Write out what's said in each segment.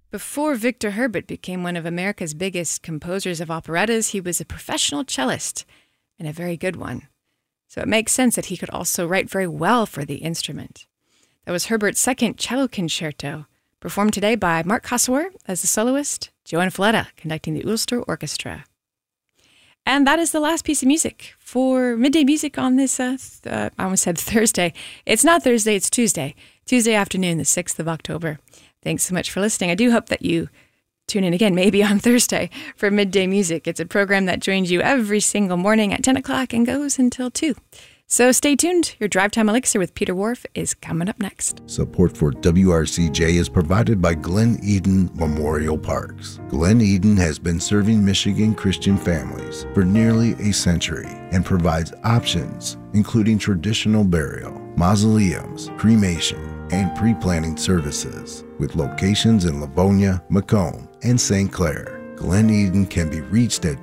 Before Victor Herbert became one of America's biggest composers of operettas, he was a professional cellist, and a very good one. So it makes sense that he could also write very well for the instrument. That was Herbert's second cello concerto, performed today by Mark Kosower as the soloist, Joan Fleta conducting the Ulster Orchestra. And that is the last piece of music for Midday Music on this, I almost said Thursday. It's not Thursday, it's Tuesday. Tuesday afternoon, the 6th of October. Thanks so much for listening. I do hope that you tune in again, maybe on Thursday, for Midday Music. It's a program that joins you every single morning at 10 o'clock and goes until 2. So stay tuned. Your Drive Time Elixir with Peter Wharf is coming up next. Support for WRCJ is provided by Glen Eden Memorial Parks. Glen Eden has been serving Michigan Christian families for nearly a century and provides options including traditional burial, mausoleums, cremation, and pre-planning services with locations in Livonia, Macomb, and St. Clair. Glen Eden can be reached at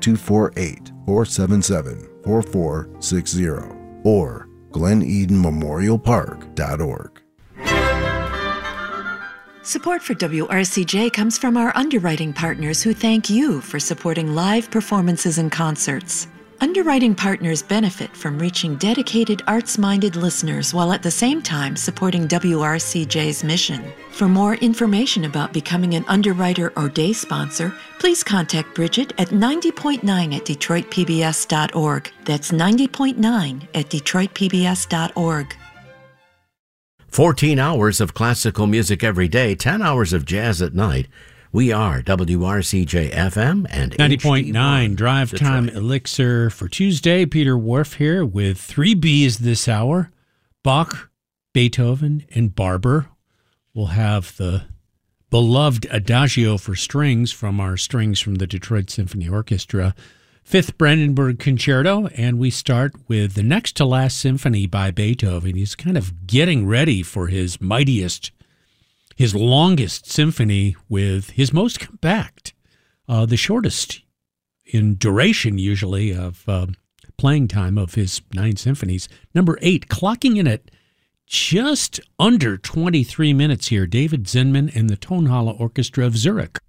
248-477-4460 or glenedenmemorialpark.org. Support for WRCJ comes from our underwriting partners who thank you for supporting live performances and concerts. Underwriting partners benefit from reaching dedicated arts-minded listeners while at the same time supporting WRCJ's mission. For more information about becoming an underwriter or day sponsor, please contact Bridget at 90.9 at DetroitPBS.org. That's 90.9 at DetroitPBS.org. 14 hours of classical music every day, 10 hours of jazz at night. We are WRCJ FM and 90.9 Drive Time Elixir for Tuesday. Peter Wharf here with 3 Bs this hour. Bach, Beethoven, and Barber. We'll have the beloved Adagio for strings from our Strings from the Detroit Symphony Orchestra. 5th Brandenburg Concerto, and we start with the next to last symphony by Beethoven. He's kind of getting ready for his mightiest, his longest symphony with his most compact, the shortest in duration usually of playing time of his 9 symphonies. Number 8, clocking in at just under 23 minutes here, David Zinman and the Tonhalle Orchestra of Zurich.